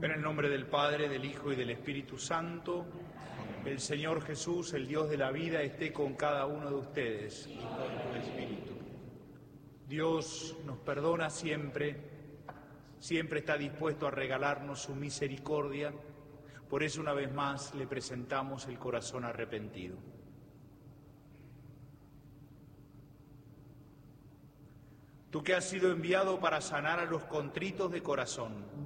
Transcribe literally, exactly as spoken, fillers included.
En el nombre del Padre, del Hijo y del Espíritu Santo, el Señor Jesús, el Dios de la vida, esté con cada uno de ustedes. Y con tu espíritu. Dios nos perdona siempre, siempre está dispuesto a regalarnos su misericordia. Por eso una vez más le presentamos el corazón arrepentido. Tú que has sido enviado para sanar a los contritos de corazón,